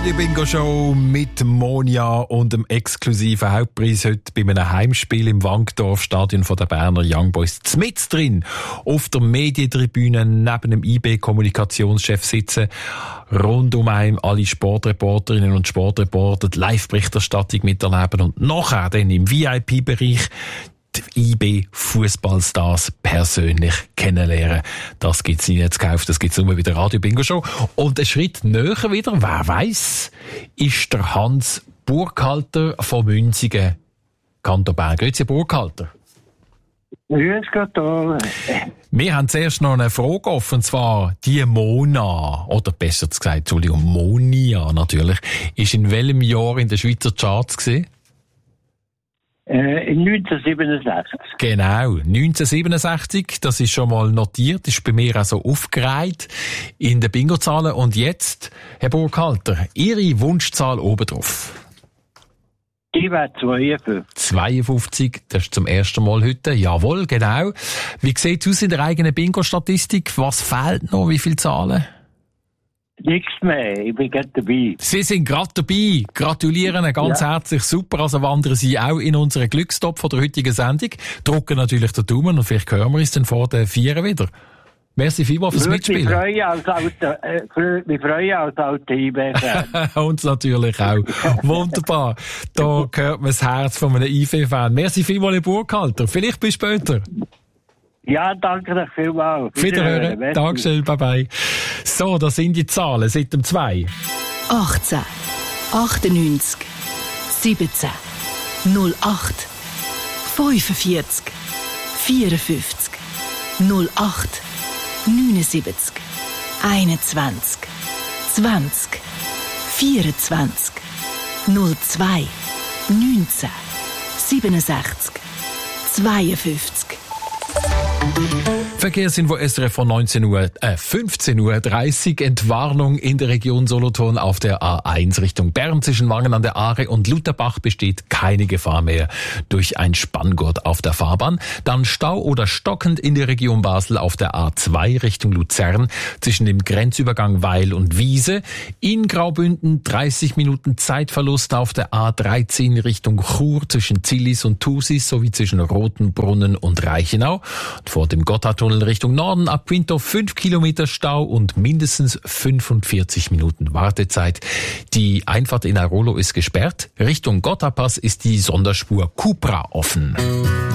Radio Bingo Show mit Monia und dem exklusiven Hauptpreis heute bei einem Heimspiel im Wankdorf-Stadion von der Berner Young Boys. Zmitz drin auf der Medientribüne neben dem IB-Kommunikationschef sitzen. Rund um einen alle Sportreporterinnen und Sportreporter die Live-Berichterstattung miterleben und nachher dann im VIP-Bereich die IB-Fußballstars persönlich kennenlernen. Das gibt's nicht jetzt gekauft, das gibt's nur bei der Radio Bingo Show. Und einen Schritt näher wieder, wer weiss, ist der Hans Burkhalter von Münsingen, Kanton Bern. Grüezi, Burkhalter. Grüß Gott. Wir haben zuerst noch eine Frage offen, und zwar die Mona, oder besser gesagt, Entschuldigung, Monia natürlich, ist in welchem Jahr in den Schweizer Charts gewesen? In 1967. Genau, 1967, das ist schon mal notiert, ist bei mir auch so aufgereiht in den Bingo-Zahlen. Und jetzt, Herr Burkhalter, Ihre Wunschzahl obendrauf? Die wäre 52. 52, das ist zum ersten Mal heute. Jawohl, genau. Wie sieht es aus in der eigenen Bingo-Statistik? Was fehlt noch? Wie viele Zahlen? Nichts mehr, ich bin gerade dabei. Sie sind gerade dabei. Gratulieren ganz herzlich, super. Also wandern Sie auch in unseren Glückstopf von der heutigen Sendung. Drücken natürlich den Daumen und vielleicht hören wir uns dann vor den Vieren wieder. Merci vielmals fürs Mitspielen. Wir freuen als alte IB-Fan. Uns natürlich auch. Wunderbar. Da hört man das Herz von einem IB-Fan. Merci vielmals, Herr Burkhalter. Vielleicht bis später. Ja, danke dir vielmals. Wiederhören. Dankeschön, bye bye. So, das sind die Zahlen seit dem 2. 18, 98, 17, 08, 45, 54, 08, 79, 21, 20, 24, 02, 19, 67, 52. Verkehrsinfo SRF von 15:30 Uhr. Entwarnung in der Region Solothurn auf der A1 Richtung Bern zwischen Wangen an der Aare und Lutherbach besteht keine Gefahr mehr durch ein Spanngurt auf der Fahrbahn. Dann Stau oder stockend in der Region Basel auf der A2 Richtung Luzern zwischen dem Grenzübergang Weil und Wiese. In Graubünden 30 Minuten Zeitverlust auf der A13 Richtung Chur zwischen Zillis und Thusis sowie zwischen Rotenbrunnen und Reichenau. Und vor dem Gotthardtunnel Richtung Norden ab Quinto 5 Kilometer Stau und mindestens 45 Minuten Wartezeit. Die Einfahrt in Airolo ist gesperrt. Richtung Gotthardpass ist die Sonderspur Cupra offen.